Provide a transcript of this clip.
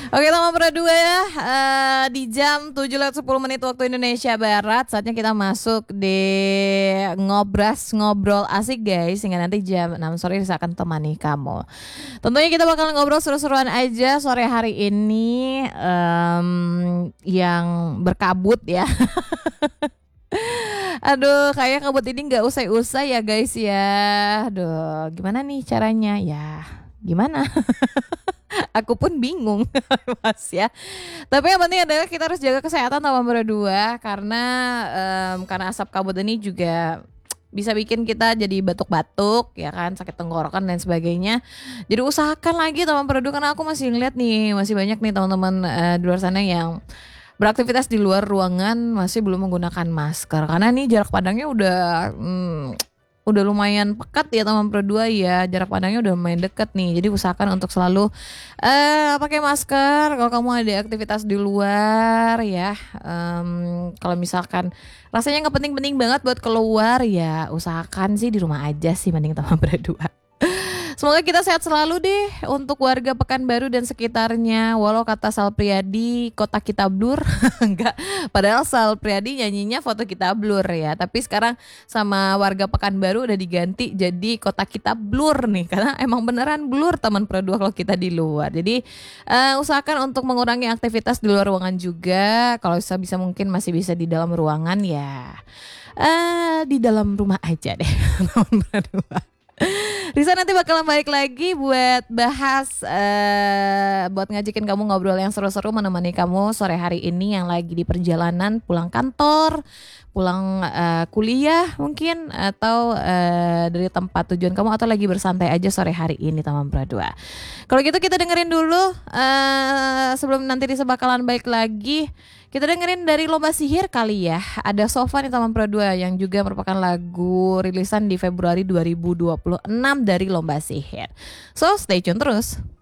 Oke, Tama Pro 2 ya. Di jam 7:10 waktu Indonesia Barat, saatnya kita masuk di ngobrol asik guys. Hingga nanti jam 6 sore saya akan temani kamu. Tentunya kita bakal ngobrol seru-seruan aja sore hari ini, yang berkabut ya. Aduh, kayak kabut ini nggak usai-usai ya guys ya. Aduh, gimana nih caranya ya? Gimana? Aku pun bingung Mas ya. Tapi yang penting adalah kita harus jaga kesehatan sama berdua. Karena asap kabut ini juga bisa bikin kita jadi batuk-batuk ya kan, sakit tenggorokan dan sebagainya. Jadi usahakan lagi teman berdua, karena aku masih ngeliat nih, masih banyak nih teman-teman di luar sana yang beraktivitas di luar ruangan masih belum menggunakan masker. Karena nih jarak pandangnya udah lumayan pekat ya teman berdua ya, jarak pandangnya udah lumayan deket nih. Jadi usahakan untuk selalu pakai masker kalau kamu ada aktivitas di luar ya. Kalau misalkan rasanya nggak penting-penting banget buat keluar ya, usahakan sih di rumah aja sih mending teman berdua. Semoga kita sehat selalu deh untuk warga Pekanbaru dan sekitarnya. Walau kata Sal Priadi kota kita blur. Enggak, padahal Sal Priadi nyanyinya foto kita blur ya. Tapi sekarang sama warga Pekanbaru udah diganti jadi kota kita blur nih. Karena emang beneran blur teman Pro 2 kalau kita di luar. Jadi usahakan untuk mengurangi aktivitas di luar ruangan juga. Kalau bisa mungkin masih bisa di dalam ruangan ya. Di dalam rumah aja deh teman Pro 2. Risa nanti bakalan balik lagi buat bahas, buat ngajakin kamu ngobrol yang seru-seru, menemani kamu sore hari ini yang lagi di perjalanan pulang kantor, pulang kuliah mungkin, atau dari tempat tujuan kamu, atau lagi bersantai aja sore hari ini teman Pro 2. Kalau gitu kita dengerin dulu, sebelum nanti Risa bakalan balik lagi. Kita dengerin dari Lomba Sihir kali ya. Ada Sofa nih teman Pro 2 yang juga merupakan lagu rilisan di Februari 2026 dari Lomba Sihir. So stay tune terus.